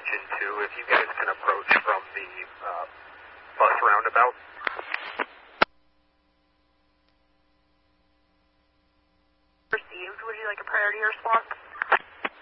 Engine 2, if you guys can approach from the bus roundabout. Received. Would you like a priority response?